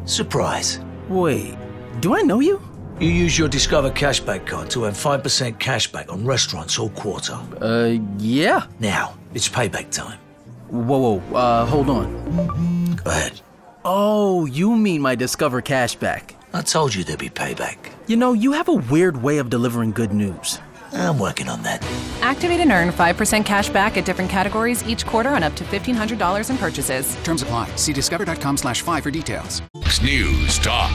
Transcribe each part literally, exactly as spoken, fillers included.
Surprise. Wait, do I know you? You use your Discover Cashback card to earn five percent cashback on restaurants all quarter. Uh, yeah. Now, it's payback time. Whoa, whoa, uh, hold on. Go ahead. Oh, you mean my Discover Cashback. I told you there'd be payback. You know, you have a weird way of delivering good news. I'm working on that. Activate and earn five percent cash back at different categories each quarter on up to fifteen hundred dollars in purchases. Terms apply. See discover.com slash five for details. News Talk.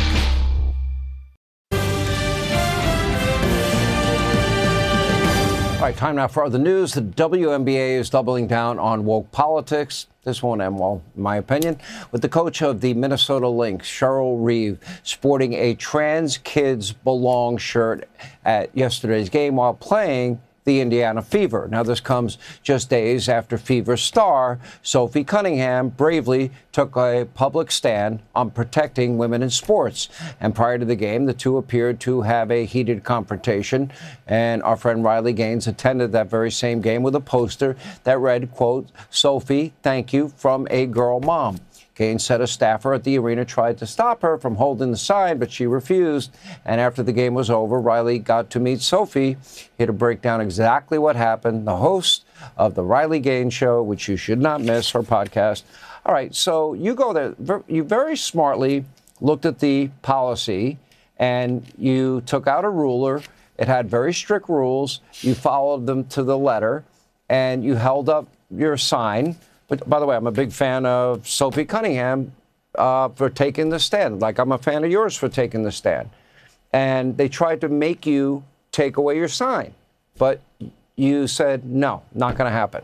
All right, time now for other news. The W N B A is doubling down on woke politics. This won't end well, in my opinion, with the coach of the Minnesota Lynx, Cheryl Reeve, sporting a Trans Kids Belong shirt at yesterday's game while playing the Indiana Fever. Now, this comes just days after Fever star Sophie Cunningham bravely took a public stand on protecting women in sports. And prior to the game, the two appeared to have a heated confrontation. And our friend Riley Gaines attended that very same game with a poster that read, quote, "Sophie, thank you, from a girl mom." Gaines said a staffer at the arena tried to stop her from holding the sign, but she refused. And after the game was over, Riley got to meet Sophie, here to break down exactly what happened. The host of the Riley Gaines Show, which you should not miss, her podcast. All right, so you go there. You very smartly looked at the policy, and you took out a ruler. It had very strict rules. You followed them to the letter, and you held up your sign. But, by the way, I'm a big fan of Sophie Cunningham uh, for taking the stand, like I'm a fan of yours for taking the stand. And they tried to make you take away your sign. But you said, no, not going to happen.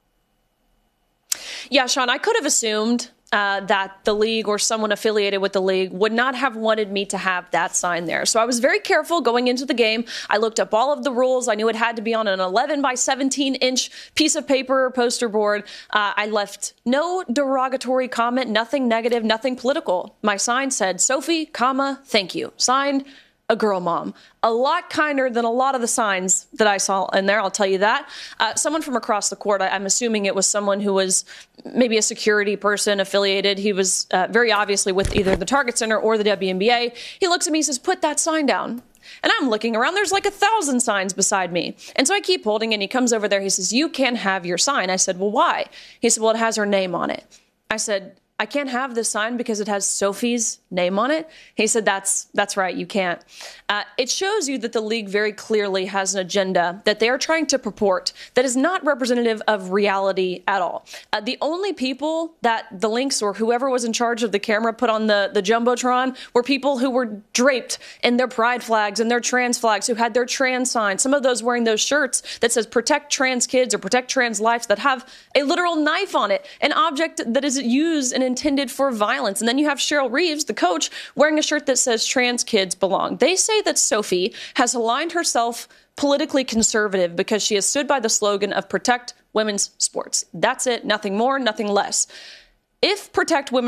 Yeah, Sean, I could have assumed uh, that the league or someone affiliated with the league would not have wanted me to have that sign there. So I was very careful going into the game. I looked up all of the rules. I knew it had to be on an eleven by seventeen inch piece of paper or poster board. Uh, I left no derogatory comment, nothing negative, nothing political. My sign said, Sophie, comma, thank you. Signed, a girl mom. A lot kinder than a lot of the signs that I saw in there, I'll tell you that. Uh, someone from across the court, I, I'm assuming it was someone who was maybe a security person affiliated. He was uh, very obviously with either the Target Center or the W N B A. He looks at me and says, put that sign down. And I'm looking around, there's like a thousand signs beside me. And so I keep holding it, and he comes over there, he says, you can't have your sign. I said, well, why? He said, well, it has her name on it. I said, I can't have this sign because it has Sophie's name on it. He said, that's that's right, you can't. Uh, it shows you that the league very clearly has an agenda that they are trying to purport that is not representative of reality at all. Uh, the only people that the Lynx or whoever was in charge of the camera put on the, the Jumbotron were people who were draped in their pride flags and their trans flags, who had their trans signs, some of those wearing those shirts that says protect trans kids or protect trans lives that have a literal knife on it, an object that is used and intended for violence. And then you have Cheryl Reeves, the coach, wearing a shirt that says trans kids belong. They say that Sophie has aligned herself politically conservative because she has stood by the slogan of protect women's sports. That's it. Nothing more, nothing less. If protect women's